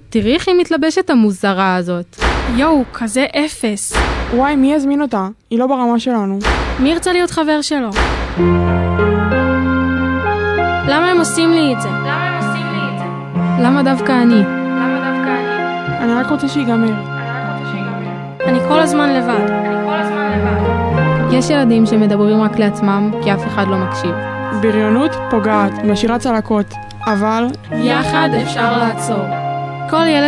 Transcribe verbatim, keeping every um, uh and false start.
תראי איך היא מתלבשת המוזרה הזאת. יואו, כזה אפס. וואי, מי יזמין אותה? היא לא ברמה שלנו. מי ירצה להיות חבר שלו? למה הם עושים לי את זה? למה הם עושים לי את זה? למה דווקא אני? למה דווקא אני? אני רק רוצה שיגמר. אני כל הזמן לבד. אני כל הזמן לבד. יש ילדים שמדברים רק לעצמם כי אף אחד לא מקשיב. בריונות פוגעת, משאירה צלקות, אבל יחד אפשר לעצור. כל ילד